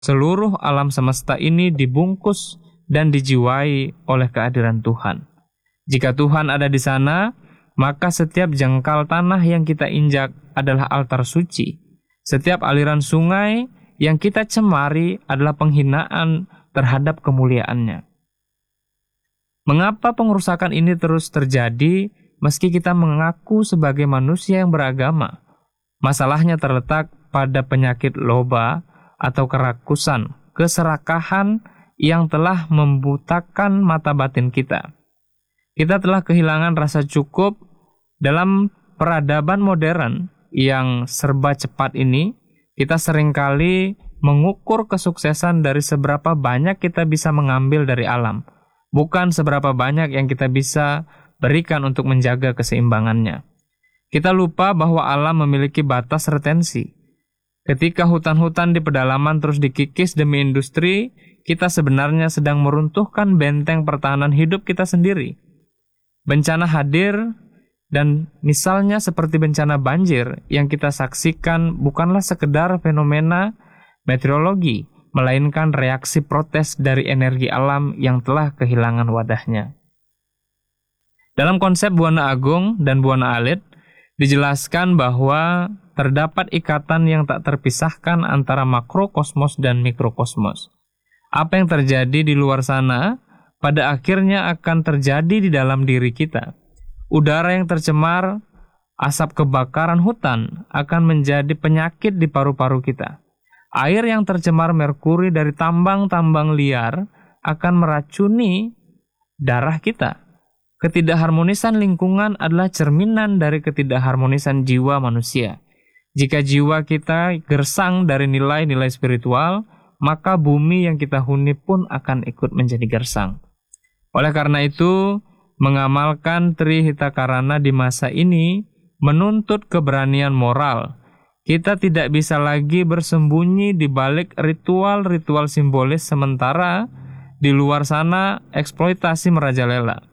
seluruh alam semesta ini dibungkus dan dijiwai oleh kehadiran Tuhan. Jika Tuhan ada di sana, maka setiap jengkal tanah yang kita injak adalah altar suci. Setiap aliran sungai yang kita cemari adalah penghinaan terhadap kemuliaannya. Mengapa pengerusakan ini terus terjadi meski kita mengaku sebagai manusia yang beragama? Masalahnya terletak pada penyakit loba atau kerakusan, keserakahan yang telah membutakan mata batin kita. Kita telah kehilangan rasa cukup dalam peradaban modern yang serba cepat ini. Kita seringkali mengukur kesuksesan dari seberapa banyak kita bisa mengambil dari alam, bukan seberapa banyak yang kita bisa berikan untuk menjaga keseimbangannya. Kita lupa bahwa alam memiliki batas retensi. Ketika hutan-hutan di pedalaman terus dikikis demi industri, kita sebenarnya sedang meruntuhkan benteng pertahanan hidup kita sendiri. Bencana hadir, dan misalnya seperti bencana banjir yang kita saksikan bukanlah sekedar fenomena meteorologi, melainkan reaksi protes dari energi alam yang telah kehilangan wadahnya. Dalam konsep Buana Agung dan Buana Alit, dijelaskan bahwa terdapat ikatan yang tak terpisahkan antara makrokosmos dan mikrokosmos. Apa yang terjadi di luar sana, pada akhirnya akan terjadi di dalam diri kita. Udara yang tercemar, asap kebakaran hutan akan menjadi penyakit di paru-paru kita. Air yang tercemar merkuri dari tambang-tambang liar akan meracuni darah kita. Ketidakharmonisan lingkungan adalah cerminan dari ketidakharmonisan jiwa manusia. Jika jiwa kita gersang dari nilai-nilai spiritual, maka bumi yang kita huni pun akan ikut menjadi gersang. Oleh karena itu, mengamalkan Trihitakarana di masa ini menuntut keberanian moral. Kita tidak bisa lagi bersembunyi di balik ritual-ritual simbolis sementara di luar sana eksploitasi merajalela.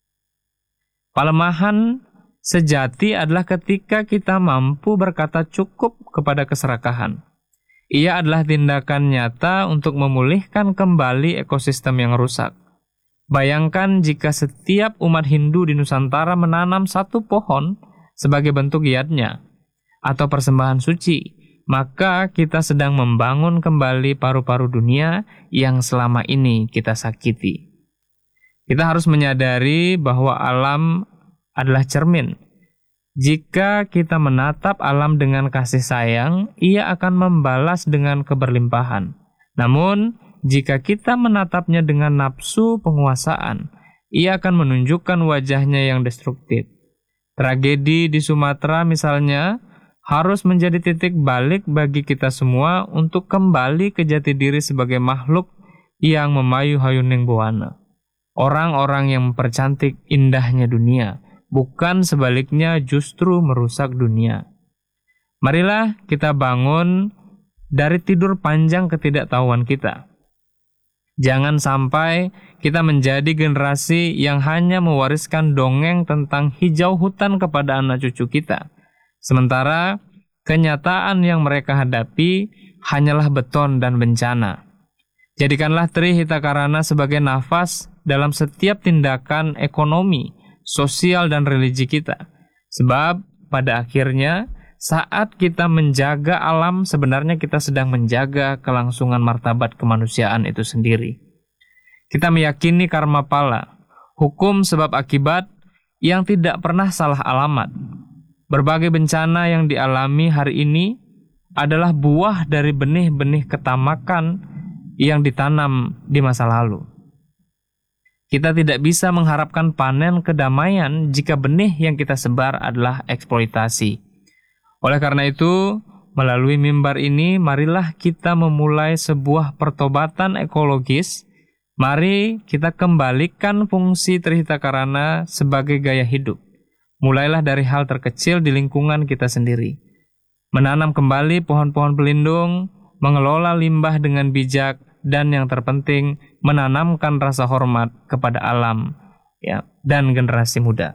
Pelemahan sejati adalah ketika kita mampu berkata cukup kepada keserakahan. Ia adalah tindakan nyata untuk memulihkan kembali ekosistem yang rusak. Bayangkan jika setiap umat Hindu di Nusantara menanam satu pohon sebagai bentuk giatnya atau persembahan suci, maka kita sedang membangun kembali paru-paru dunia yang selama ini kita sakiti. Kita harus menyadari bahwa alam adalah cermin. Jika kita menatap alam dengan kasih sayang, ia akan membalas dengan keberlimpahan. Namun, jika kita menatapnya dengan nafsu penguasaan, ia akan menunjukkan wajahnya yang destruktif. Tragedi di Sumatera misalnya harus menjadi titik balik bagi kita semua untuk kembali ke jati diri sebagai makhluk yang memayu-hayuning buana. Orang-orang yang mempercantik indahnya dunia, bukan sebaliknya justru merusak dunia. Marilah kita bangun dari tidur panjang ketidaktahuan kita. Jangan sampai kita menjadi generasi yang hanya mewariskan dongeng tentang hijau hutan kepada anak cucu kita. Sementara kenyataan yang mereka hadapi hanyalah beton dan bencana. Jadikanlah Trihitakarana sebagai nafas dalam setiap tindakan ekonomi, sosial dan religi kita. Sebab pada akhirnya saat kita menjaga alam, sebenarnya kita sedang menjaga kelangsungan martabat kemanusiaan itu sendiri. Kita meyakini karma pala, hukum sebab akibat yang tidak pernah salah alamat. Berbagai bencana yang dialami hari ini adalah buah dari benih-benih ketamakan yang ditanam di masa lalu. Kita tidak bisa mengharapkan panen kedamaian jika benih yang kita sebar adalah eksploitasi. Oleh karena itu, melalui mimbar ini, marilah kita memulai sebuah pertobatan ekologis. Mari kita kembalikan fungsi Trihitakarana sebagai gaya hidup. Mulailah dari hal terkecil di lingkungan kita sendiri. Menanam kembali pohon-pohon pelindung, mengelola limbah dengan bijak, dan yang terpenting, menanamkan rasa hormat kepada alam dan generasi muda.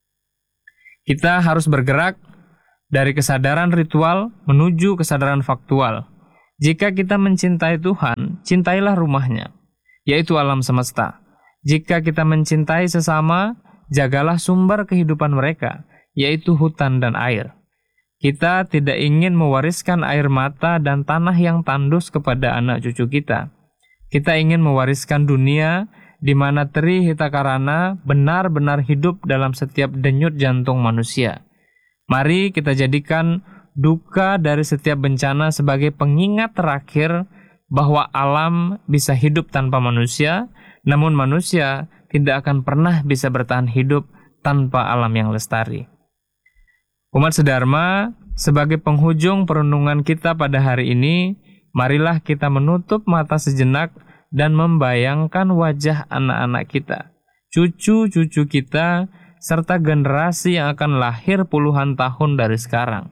Kita harus bergerak dari kesadaran ritual menuju kesadaran faktual. Jika kita mencintai Tuhan, cintailah rumahnya, yaitu alam semesta. Jika kita mencintai sesama, jagalah sumber kehidupan mereka, yaitu hutan dan air. Kita tidak ingin mewariskan air mata dan tanah yang tandus kepada anak cucu kita. Kita ingin mewariskan dunia di mana teri hitakarana benar-benar hidup dalam setiap denyut jantung manusia. Mari kita jadikan duka dari setiap bencana sebagai pengingat terakhir bahwa alam bisa hidup tanpa manusia, namun manusia tidak akan pernah bisa bertahan hidup tanpa alam yang lestari. Umat sedharma, sebagai penghujung perenungan kita pada hari ini, marilah kita menutup mata sejenak dan membayangkan wajah anak-anak kita, cucu-cucu kita, serta generasi yang akan lahir puluhan tahun dari sekarang.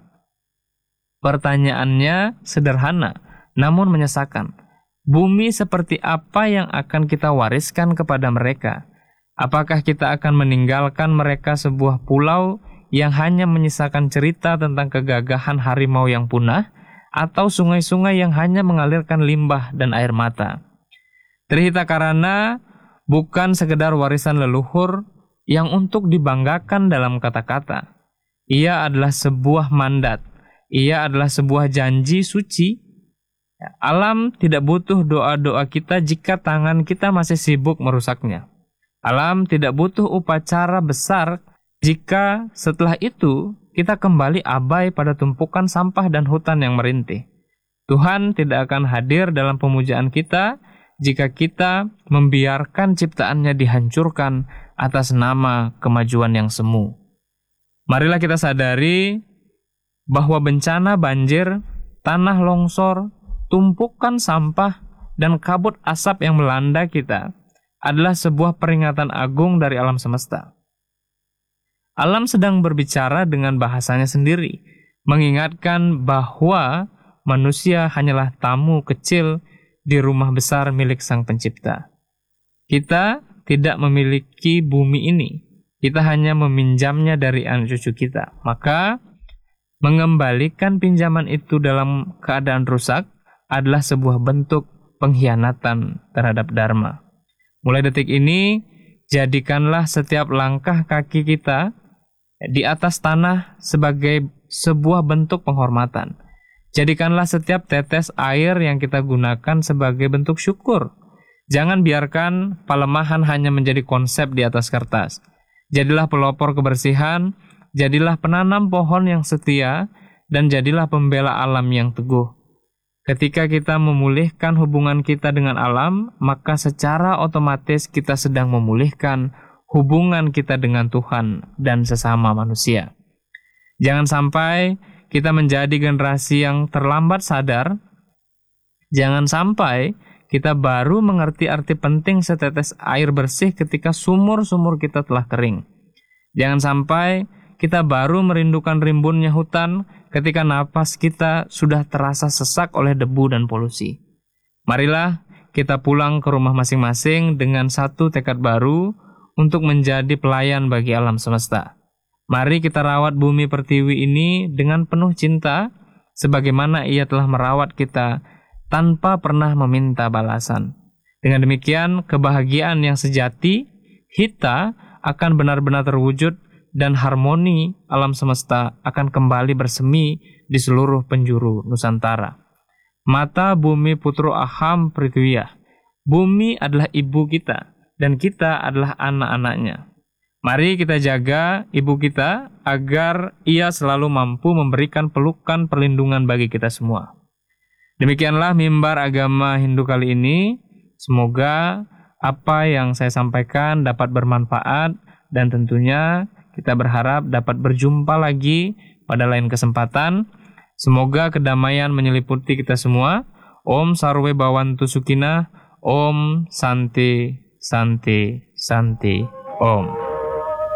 Pertanyaannya sederhana, namun menyesakan. Bumi seperti apa yang akan kita wariskan kepada mereka? Apakah kita akan meninggalkan mereka sebuah pulau yang hanya menyisakan cerita tentang kegagahan harimau yang punah, atau sungai-sungai yang hanya mengalirkan limbah dan air mata? Teri hitakarana bukan sekedar warisan leluhur yang untuk dibanggakan dalam kata-kata. Ia adalah sebuah mandat. Ia adalah sebuah janji suci. Alam tidak butuh doa-doa kita jika tangan kita masih sibuk merusaknya. Alam tidak butuh upacara besar jika setelah itu kita kembali abai pada tumpukan sampah dan hutan yang merintih. Tuhan tidak akan hadir dalam pemujaan kita jika kita membiarkan ciptaannya dihancurkan atas nama kemajuan yang semu. Marilah kita sadari bahwa bencana banjir, tanah longsor, tumpukan sampah, dan kabut asap yang melanda kita adalah sebuah peringatan agung dari alam semesta. Alam sedang berbicara dengan bahasanya sendiri, mengingatkan bahwa manusia hanyalah tamu kecil di rumah besar milik Sang Pencipta. Kita tidak memiliki bumi ini, kita hanya meminjamnya dari anak cucu kita. Maka mengembalikan pinjaman itu dalam keadaan rusak adalah sebuah bentuk pengkhianatan terhadap dharma. Mulai detik ini, jadikanlah setiap langkah kaki kita di atas tanah sebagai sebuah bentuk penghormatan. Jadikanlah setiap tetes air yang kita gunakan sebagai bentuk syukur. Jangan biarkan pelemahan hanya menjadi konsep di atas kertas. Jadilah pelopor kebersihan, jadilah penanam pohon yang setia, dan jadilah pembela alam yang teguh. Ketika kita memulihkan hubungan kita dengan alam, maka secara otomatis kita sedang memulihkan hubungan kita dengan Tuhan dan sesama manusia. Jangan sampai kita menjadi generasi yang terlambat sadar. Jangan sampai kita baru mengerti arti penting setetes air bersih ketika sumur-sumur kita telah kering. Jangan sampai kita baru merindukan rimbunnya hutan ketika napas kita sudah terasa sesak oleh debu dan polusi. Marilah kita pulang ke rumah masing-masing dengan satu tekad baru untuk menjadi pelayan bagi alam semesta. Mari kita rawat bumi pertiwi ini dengan penuh cinta, sebagaimana ia telah merawat kita tanpa pernah meminta balasan. Dengan demikian, kebahagiaan yang sejati, hita, akan benar-benar terwujud dan harmoni alam semesta akan kembali bersemi di seluruh penjuru Nusantara. Mata bumi putro aham pritwiyah. Bumi adalah ibu kita dan kita adalah anak-anaknya. Mari kita jaga ibu kita agar ia selalu mampu memberikan pelukan perlindungan bagi kita semua. Demikianlah mimbar agama Hindu kali ini. Semoga apa yang saya sampaikan dapat bermanfaat dan tentunya kita berharap dapat berjumpa lagi pada lain kesempatan. Semoga kedamaian menyeliputi kita semua. Om Sarwe Bawantu Sukinah. Om Santi Santi Santi Om.